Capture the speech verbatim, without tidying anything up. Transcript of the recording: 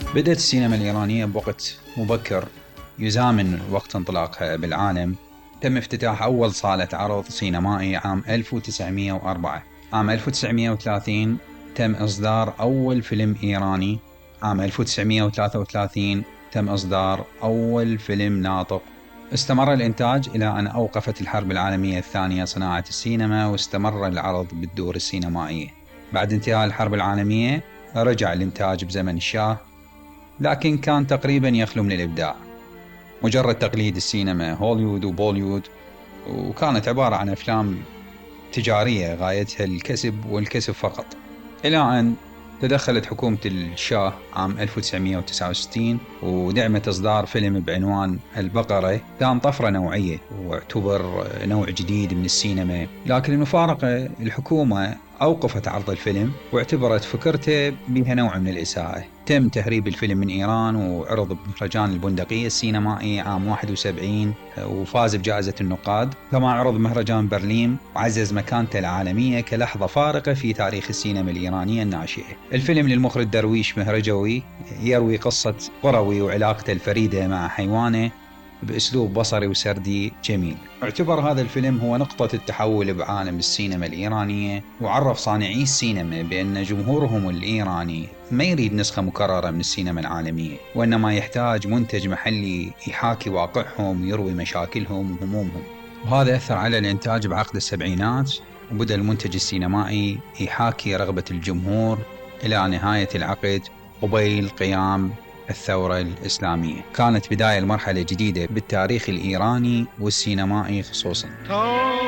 بدأت السينما الإيرانية بوقت مبكر يزامن وقت انطلاقها بالعالم. تم افتتاح أول صالة عرض سينمائي عام ألف وتسعمئة وأربعة. عام ألف وتسعمئة وثلاثين تم إصدار أول فيلم إيراني. عام ألف وتسعمئة وثلاثة وثلاثين تم إصدار أول فيلم ناطق. استمر الإنتاج إلى أن أوقفت الحرب العالمية الثانية صناعة السينما، واستمر العرض بالدور السينمائية. بعد انتهاء الحرب العالمية رجع الإنتاج بزمن الشاه، لكن كان تقريبا يخلو من الإبداع، مجرد تقليد السينما هوليوود وبوليوود، وكانت عبارة عن أفلام تجارية غايتها الكسب والكسب فقط. إلى أن تدخلت حكومة الشاه عام ألف وتسعمئة وتسعة وستين ودعمت إصدار فيلم بعنوان البقرة. كان طفرة نوعية واعتبر نوع جديد من السينما، لكن المفارقة الحكومة أوقفت عرض الفيلم واعتبرت فكرته بها نوع من الإساءة. تم تهريب الفيلم من إيران وعرض بمهرجان البندقية السينمائي عام واحد وسبعين وفاز بجائزة النقاد. كما عرض مهرجان برلين وعزز مكانته العالمية كلحظة فارقة في تاريخ السينما الإيرانية الناشئة. الفيلم للمخرج درويش مهرجوي يروي قصة قروي وعلاقته الفريدة مع حيوانه بأسلوب بصري وسردي جميل. اعتبر هذا الفيلم هو نقطة التحول بعالم السينما الإيرانية، وعرف صانعي السينما بأن جمهورهم الإيراني ما يريد نسخة مكررة من السينما العالمية، وإنما يحتاج منتج محلي يحاكي واقعهم، يروي مشاكلهم وهمومهم. وهذا أثر على الإنتاج بعقد السبعينات، وبدأ المنتج السينمائي يحاكي رغبة الجمهور إلى نهاية العقد قبيل قيام الثورة الإسلامية. كانت بداية المرحلة الجديدة بالتاريخ الإيراني والسينمائي خصوصاً.